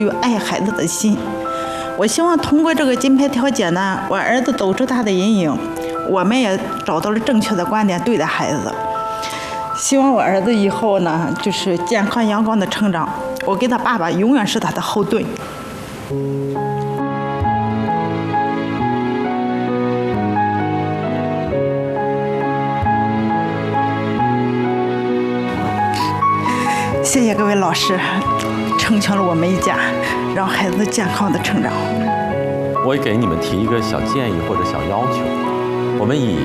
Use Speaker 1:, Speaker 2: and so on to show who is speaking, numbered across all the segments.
Speaker 1: 有爱孩子的心。我希望通过这个金牌调解呢，我儿子走出他的阴影，我们也找到了正确的观点对待孩子。希望我儿子以后呢，就是健康阳光的成长。我跟他爸爸永远是他的后盾。谢谢各位老师，成全了我们一家，让孩子健康的成长。
Speaker 2: 我也给你们提一个小建议或者小要求，我们以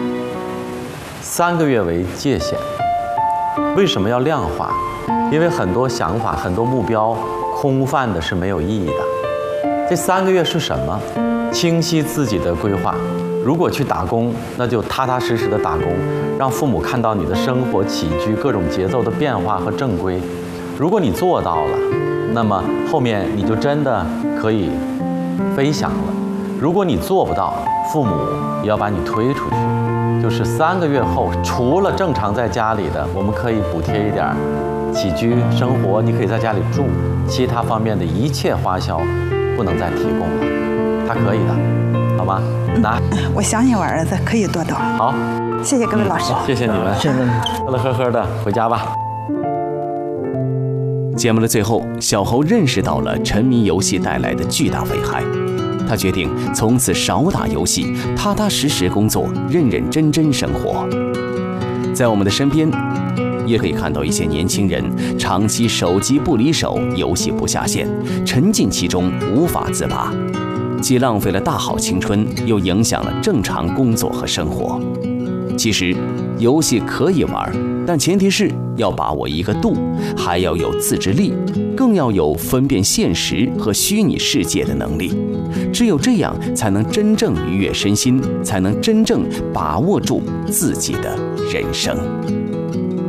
Speaker 2: 3个月为界限。为什么要量化？因为很多想法、很多目标空泛的是没有意义的。这3个月是什么？清晰自己的规划。如果去打工，那就踏踏实实的打工，让父母看到你的生活起居各种节奏的变化和正规。如果你做到了，那么后面你就真的可以飞翔了。如果你做不到，父母也要把你推出去。就是3个月后，除了正常在家里的，我们可以补贴一点起居生活，你可以在家里住，其他方面的一切花销不能再提供了，他可以的，好吗？
Speaker 1: 我相信我儿子可以做到。
Speaker 2: 好，
Speaker 1: 谢谢各位老师，
Speaker 2: 谢谢你们，乐乐呵呵的回家吧。
Speaker 3: 节目的最后，小侯认识到了沉迷游戏带来的巨大危害，他决定从此少打游戏，踏踏实实工作，认认真真生活。在我们的身边，也可以看到一些年轻人长期手机不离手，游戏不下线，沉浸其中无法自拔，既浪费了大好青春，又影响了正常工作和生活。其实游戏可以玩，但前提是要把握一个度，还要有自制力，更要有分辨现实和虚拟世界的能力。只有这样，才能真正愉悦身心，才能真正把握住自己的人生。